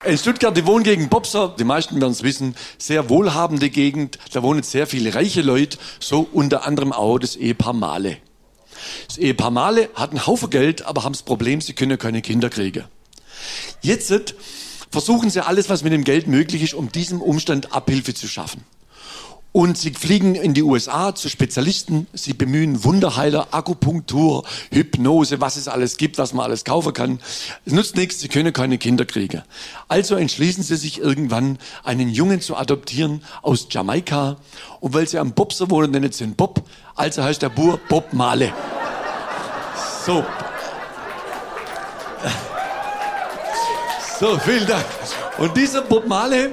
In Stuttgart, die Wohngegend Bopser, die meisten werden es wissen, sehr wohlhabende Gegend. Da wohnen sehr viele reiche Leute, so unter anderem auch das Ehepaar Mahle. Das Ehepaar Mahle hat einen Haufen Geld, aber haben das Problem, sie können keine Kinder kriegen. Jetzt versuchen sie alles, was mit dem Geld möglich ist, um diesem Umstand Abhilfe zu schaffen. Und sie fliegen in die USA zu Spezialisten, sie bemühen Wunderheiler, Akupunktur, Hypnose, was es alles gibt, was man alles kaufen kann. Es nutzt nichts, sie können keine Kinder kriegen. Also entschließen sie sich irgendwann, einen Jungen zu adoptieren aus Jamaika. Und weil sie am Bopser wohnen, nennen sie ihn Bob, also heißt der Bub Bob Mahle. So. So, vielen Dank. Und dieser Bob Mahle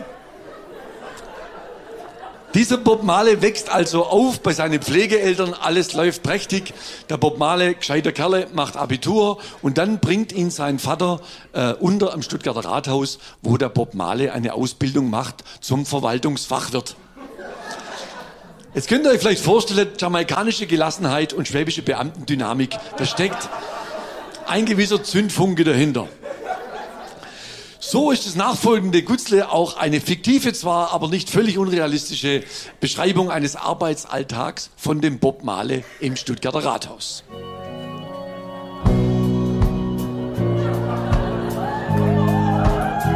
wächst also auf bei seinen Pflegeeltern, alles läuft prächtig. Der Bob Mahle, gescheiter Kerle, macht Abitur und dann bringt ihn sein Vater unter am Stuttgarter Rathaus, wo der Bob Mahle eine Ausbildung macht zum Verwaltungsfachwirt. Jetzt könnt ihr euch vielleicht vorstellen, jamaikanische Gelassenheit und schwäbische Beamtendynamik, da steckt ein gewisser Zündfunke dahinter. So ist das nachfolgende Gutzle auch eine fiktive zwar, aber nicht völlig unrealistische Beschreibung eines Arbeitsalltags von dem Bob Mahle im Stuttgarter Rathaus.